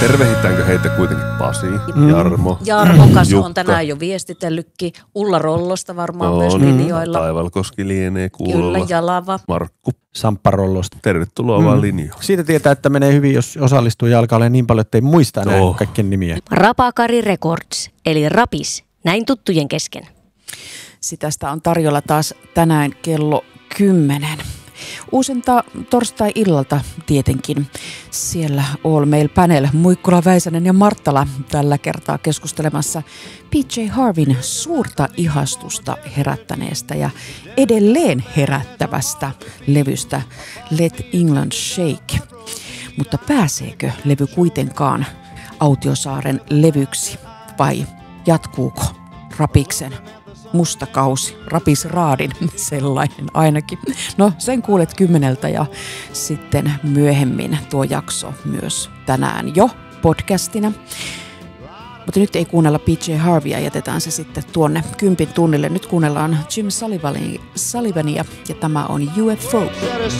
Tervehitäänkö heitä kuitenkin Pasi, Jarmo, Jarmokas Jukka. on tänään jo viestitellytkin. Ulla Rollosta varmaan myös linjoilla. Taivalkoski lienee kuulolla. Kyllä, Jalava. Markku. Samppa Rollosta. Tervetuloa vaan linjoille. Siitä tietää, että menee hyvin, jos osallistuu jalkailemaan niin paljon, että ei muista enää kaikkien nimiä. Rapakari Records, eli Rapis, näin tuttujen kesken. Sitästä on tarjolla taas tänään kello 10. Uusinta torstai-illalta tietenkin. Siellä All Mail Panel, Muikkula, Väisänen ja Marttala tällä kertaa keskustelemassa PJ Harveyn suurta ihastusta herättäneestä ja edelleen herättävästä levystä Let England Shake. Mutta pääseekö levy kuitenkaan Autiosaaren levyksi vai jatkuuko Rapiksen musta kausi, Rapisraadin sellainen ainakin. No sen kuulet 10 ja sitten myöhemmin tuo jakso myös tänään jo podcastina. Mutta nyt ei kuunnella PJ Harveya, jätetään se sitten tuonne 10 tunnille. Nyt kuunnellaan Jim Sullivania ja tämä on UFO.